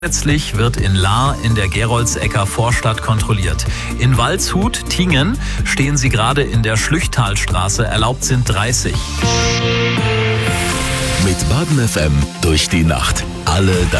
Zusätzlich wird in Lahr in der Geroldsecker Vorstadt kontrolliert. In Waldshut, Tingen, stehen Sie gerade in der Schlüchtalstraße. Erlaubt sind 30. Mit Baden FM durch die Nacht. Alle deine